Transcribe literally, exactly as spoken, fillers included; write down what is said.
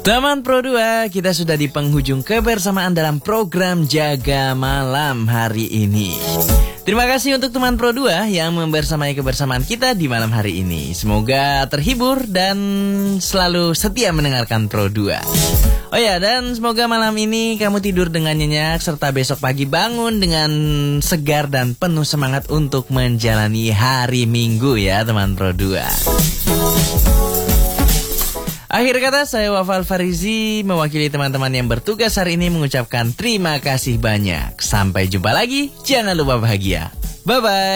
Teman Pro dua, kita sudah di penghujung kebersamaan dalam program Jaga Malam hari ini. Terima kasih untuk teman Pro dua yang membersamai kebersamaan kita di malam hari ini. Semoga terhibur dan selalu setia mendengarkan Pro dua. Oh ya, dan semoga malam ini kamu tidur dengan nyenyak serta besok pagi bangun dengan segar dan penuh semangat untuk menjalani hari Minggu ya teman Pro dua. Akhir kata, saya Wafal Farizi mewakili teman-teman yang bertugas hari ini mengucapkan terima kasih banyak. Sampai jumpa lagi, jangan lupa bahagia. Bye-bye.